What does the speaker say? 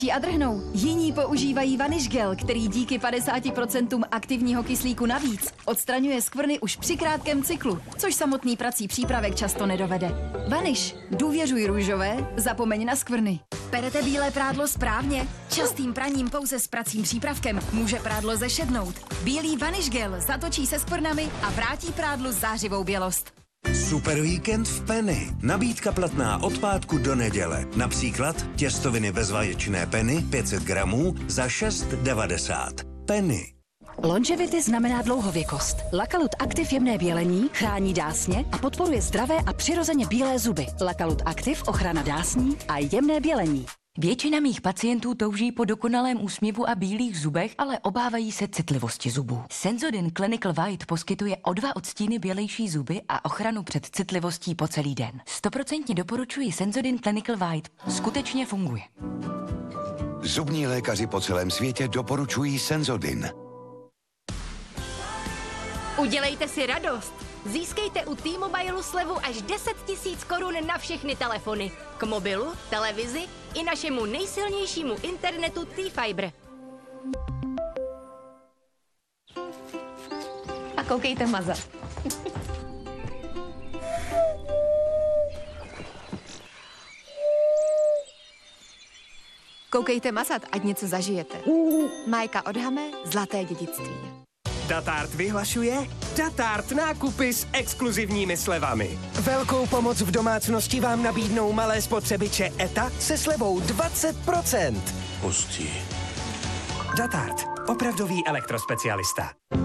a drhnou. Jiní používají Vanish Gel, který díky 50% aktivního kyslíku navíc odstraňuje skvrny už při krátkém cyklu, což samotný prací přípravek často nedovede. Vanish, důvěřuj růžové, zapomeň na skvrny. Perete bílé prádlo správně? Častým praním pouze s pracím přípravkem může prádlo zešednout. Bílý Vanish Gel zatočí se skvrnami a vrátí prádlu zářivou bělost. Super víkend v Penny. Nabídka platná od pátku do neděle. Například těstoviny bezvaječné Penny 500 gramů za 6,90. Penny. Longevity znamená dlouhověkost. Lakalut Active jemné bělení chrání dásně a podporuje zdravé a přirozeně bílé zuby. Lakalut Active ochrana dásní a jemné bělení. Většina mých pacientů touží po dokonalém úsměvu a bílých zubech, ale obávají se citlivosti zubů. Sensodyne Clinical White poskytuje o 2 odstíny bělejší zuby a ochranu před citlivostí po celý den. 100% doporučuji Sensodyne Clinical White. Skutečně funguje. Zubní lékaři po celém světě doporučují Sensodyne. Udělejte si radost. Získejte u T-Mobilu slevu až 10 000 korun na všechny telefony. K mobilu, televizi i našemu nejsilnějšímu internetu T-Fiber. A koukejte mazat. Koukejte mazat, ať něco zažijete. Majka Odhame, Zlaté dědictví. Datart vyhlašuje Datart nákupy s exkluzivními slevami. Velkou pomoc v domácnosti vám nabídnou malé spotřebiče ETA se slevou 20%. Hustý. Datart, opravdový elektrospecialista.